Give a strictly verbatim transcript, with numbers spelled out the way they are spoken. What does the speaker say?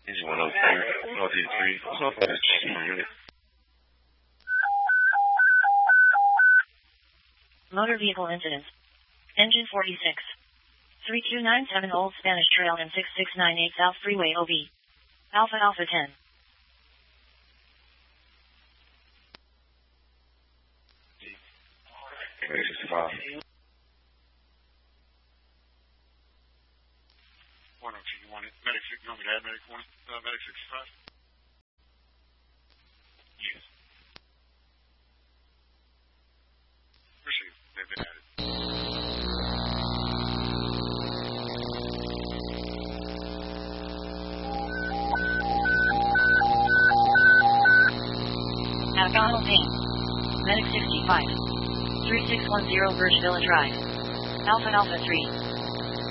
Engine one oh three, Northeast three. What's up for this unit? Motor vehicle incident. Engine forty-six. three two nine seven Old Spanish Trail and six six nine eight South Freeway O B. Alpha Alpha ten. Medic sixty-five. one oh two, you want it? Medic, you want me to add medic one? Uh, medic sixty-five? Yes. Received. They've been added. Abdominal pain. Medic sixty-five. three six one zero Birchville Drive. Alpha Alpha three.